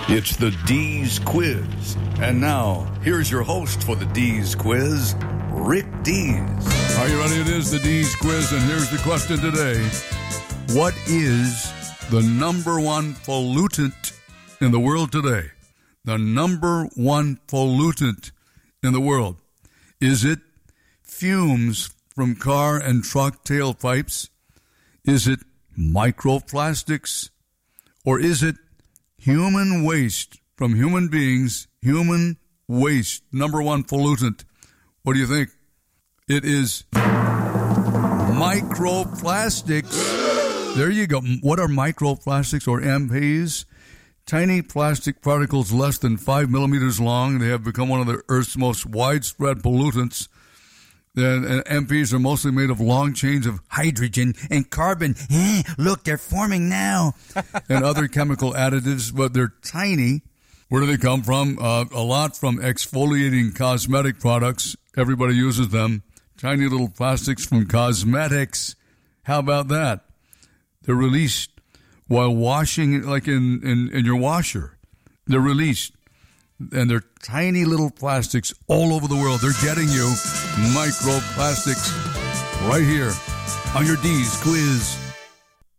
It's the D's Quiz. And now, here's your host for the D's Quiz, Rick Dees. Are you ready? It is the D's Quiz, and here's the question today. What is the number one pollutant in the world today? The number one pollutant in the world. Is it fumes from car and truck tailpipes? Is it microplastics? Or is it human waste from human beings? Human waste, number one pollutant. What do you think? It is microplastics. There you go. What are microplastics, or MPs? Tiny plastic particles less than 5 millimeters long. They have become one of the Earth's most widespread pollutants. And MPs are mostly made of long chains of hydrogen and carbon. Look, they're forming now. And other chemical additives, but they're tiny. Where do they come from? A lot from exfoliating cosmetic products. Everybody uses them. Tiny little plastics from cosmetics. How about that? They're released while washing, like in your washer. They're released. And they're tiny little plastics all over the world. They're getting you microplastics right here on your D's Quiz.